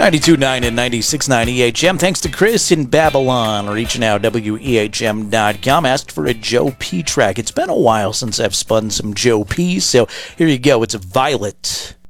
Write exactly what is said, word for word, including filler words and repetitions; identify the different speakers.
Speaker 1: ninety-two point nine and ninety-six point nine E H M. Thanks to Chris in Babylon, reaching out, W E H M dot com. Asked for a Joe P track. It's been a while since I've spun some Joe P, so here you go. It's Violet.